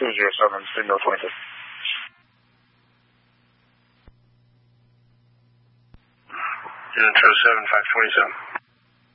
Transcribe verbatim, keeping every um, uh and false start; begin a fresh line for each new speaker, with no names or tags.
two zero seven, signal twenty-two.
Intro seven five twenty-seven.